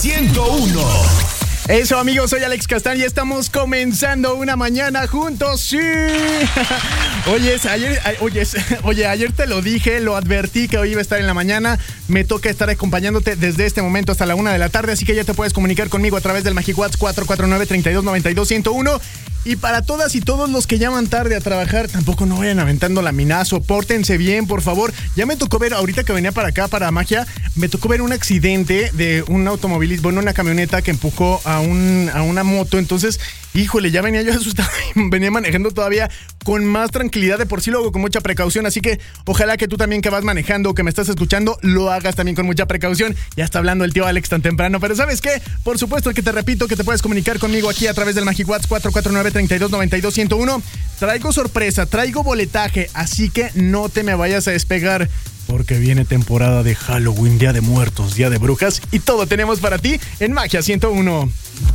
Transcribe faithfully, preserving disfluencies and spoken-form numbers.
ciento uno. Eso, amigos, soy Alex Castaña y estamos comenzando una mañana juntos, sí. Oye, ayer, oye, oye, ayer te lo dije, lo advertí que hoy iba a estar en la mañana. Me toca estar acompañándote desde este momento hasta la una de la tarde, así que ya te puedes comunicar conmigo a través del Magic WhatsApp cuatro cuatro nueve, tres dos nueve dos, uno cero uno. Y para todas y todos los que llaman tarde a trabajar, tampoco no vayan aventando laminazo, pórtense bien, por favor. Ya me tocó ver, ahorita que venía para acá, para Magia, me tocó ver un accidente de un automovilista, bueno, una camioneta que empujó a, un, a una moto. Entonces, híjole, ya venía yo asustado y venía manejando todavía con más tranquilidad. De por sí lo hago con mucha precaución, así que ojalá que tú también, que vas manejando o que me estás escuchando, lo hagas también con mucha precaución. Ya está hablando el tío Alex tan temprano, pero ¿sabes qué? Por supuesto que te repito que te puedes comunicar conmigo aquí a través del Magic WhatsApp cuatro cuatro nueve, tres dos nueve dos, uno cero uno. Traigo sorpresa, traigo boletaje, así que no te me vayas a despegar, porque viene temporada de Halloween, Día de Muertos, Día de Brujas y todo tenemos para ti en Magia ciento uno.